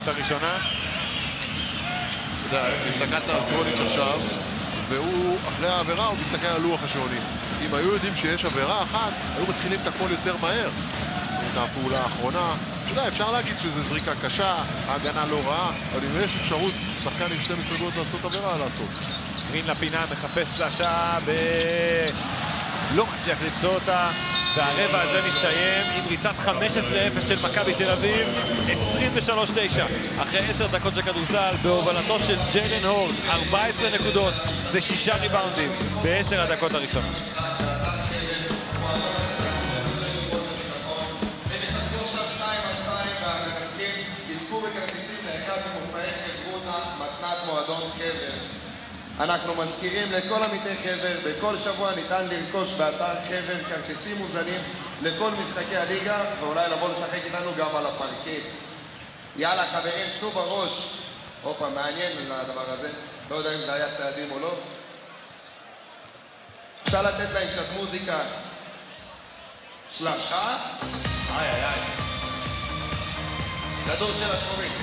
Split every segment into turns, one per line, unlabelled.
הראשונה.
הסתכלת על קרוניץ' עכשיו, והוא, אחרי העבירה, הוא מסתכל על לוח השעונים. אם היו יודעים שיש עבירה אחת, היו מתחילים את הכל יותר מהר. את הפעולה האחרונה. אתה יודע, אפשר להגיד שזה זריקה קשה, ההגנה לא רעה, אבל אם יש אפשרות, שחקן עם 12 נקודות לעשות עבירה, לעשות.
גרין לפינה, מחפש שלשה, לא מצליח למצוא אותה, והרבע הזה מסתיים עם ריצת 15-0 של מכבי תל אביב, 23-9. אחרי 10 דקות של כדורסל, בהובלתו של ג'יילן הורד, 14 נקודות ו6 ריבאונדים ב10 הדקות הראשונות.
יזכו בכרטיסים לאחד ממופעי חברותא מתנת מועדון חבר. אנחנו מזכירים לכל עמיתי חבר, בכל שבוע ניתן לרכוש באתר חבר כרטיסים מוזלים לכל משחקי הליגה, ואולי לבוא לשחק איתנו גם על הפרקט. יאללה חברים, תנו בראש. אופה, מעניין לדבר הזה. לא יודע אם זה היה צעדים או לא. אפשר לתת להם קצת מוזיקה. שלשה? איי איי איי. כדור של השחורים.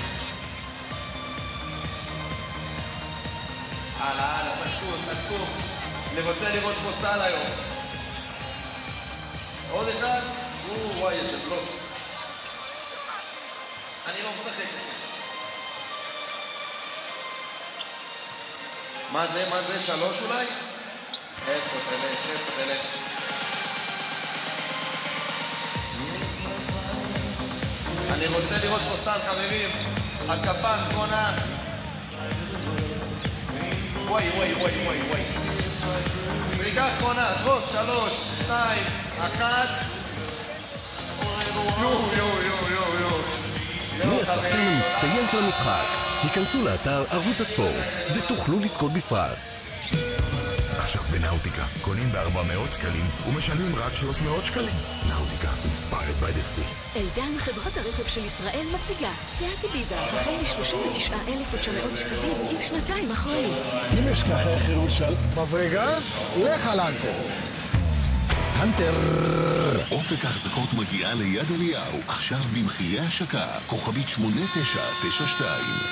הלאה, סחקו. רוצה לראות פה סל היום. עוד אחד. וואי, איזה בלוק. אני לא משחק. מה זה? 3 אולי? איפה תלך. אני רוצה לראות פה סל, חברים. התקפה אחרונה. וואי. זריקה אחרונה, זרוק, 3, 2, 1.
מי השחקן המצטיין של המשחק? היכנסו לאתר ערוץ הספורט ותוכלו לזכות בפרס.
עכשיו בנאוטיקה, קונים ב-400 שקלים ומשלמים רק 300 שקלים. נאוטיקה, inspired by the sea.
אלדן, חברת הרכב של ישראל, מציגה סיאט איביזה, החל מ-39,900 שקלים עם 2 אחריות.
אם יש ככה חירות של מברגה, לך על אנטר.
הנטר.
אופק ההחזקות מגיעה ליד אליהו, עכשיו במחירי השקה, כוכבית 8992.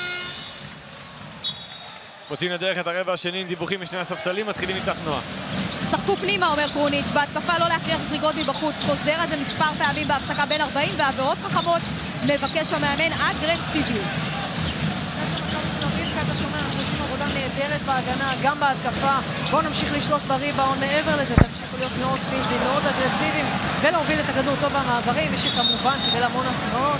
מוצאים לדרך את הרבע השני עם דיווחים משני הספסלים, מתחילים איתך נועה.
שחקו פנימה, אומר קרוניץ', בהתקפה לא להכריח זריגות מבחוץ, חוזר על זה מספר פעמים בהפסקה בין 40 ועבירות חכמות, מבקש המאמן אגרסיביות.
אתה שומע, אנחנו עושים עבודה נהדרת בהגנה, גם בהתקפה. בואו נמשיך לשלוט בריבאונד, מעבר לזה, תמשיכו להיות מאוד פיזיים, מאוד אגרסיביים, ולהוביל את הכדור טוב במעברים, ושכמובן קיבל המון התראות.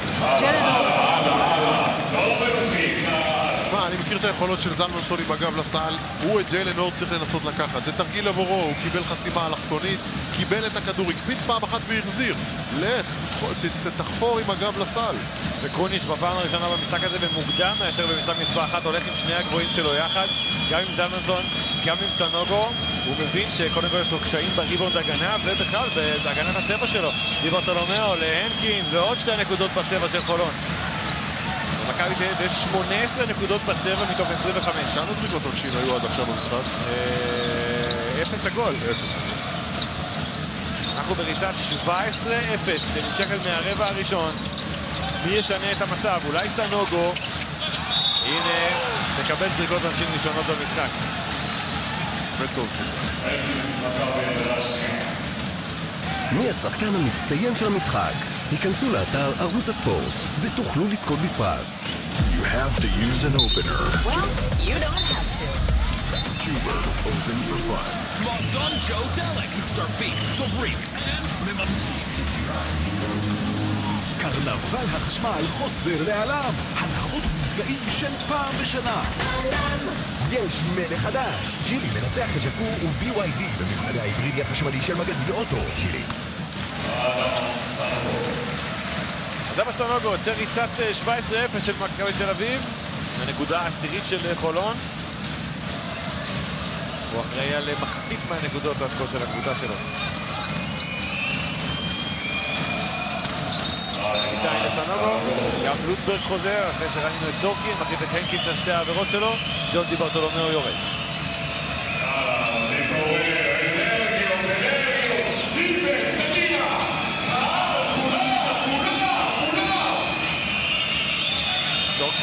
תשמע, אני מכיר את היכולות של זלמנסון עם הגב לסל. הוא את ג'יילן הורד צריך לנסות לקחת. זה תרגיל עבורו, הוא קיבל חסימה אלכסונית, קיבל את הכדור, הקפיץ פעם אחת והחזיר. לך, תחפור עם הגב לסל.
וקרוניץ' בפעם הראשונה במשחק הזה במוקדם מאשר במשחק מספר 1 הולך עם שני הגבוהים שלו יחד, גם עם זלמנסון, גם עם סנוגו. הוא מבין שקודם כל יש לו קשיים בריבאונד הגנה ובכלל בהגנת הצבע שלו. דיברטולומיאו להנקינס ועוד 2 נקודות בצבע של חולון. מכבי תל אביב יש 18 נקודות בצבע מתוך 25.
כמה זריקות עונשין היו עד עכשיו במשחק?
0 עגול. אנחנו בריצת 17-0 שנמשכת מהרבע הראשון. מי ישנה את המצב? אולי סנוגו. הנה, מקבל זריקות עונשין ראשונות במשחק.
וטוב
מי השחקן המצטיין של המשחק? היכנסו לאתר ערוץ הספורט ותוכלו לזכות בפרס.
You have to use an opener.
Well, you don't have to.
Chuber, open for fun.
מועדון ג'ו דלק, מצטרפים, צוברים, וממשיך.
קרנבל החשמל חוזר לעולם. הנחות מבצעים של פעם בשנה.
יש מלך חדש. ג'ילי מנצח את ג'קור ו-BYD במבחני ההיברידי החשמלי של מגזין אוטו. ג'ילי.
אדם סנוגו יוצא ריצת 17-0 של מכבי תל אביב, הנקודה העשירית של חולון. הוא אחראי על מחצית מהנקודות עד כה של הקבוצה שלו. איתי לסנוגו, גם לוטברג חוזר אחרי שראינו את זורקין, מחליף את הנקינס על 2 העבירות שלו. ג'ון דיברטולומיאו יורד.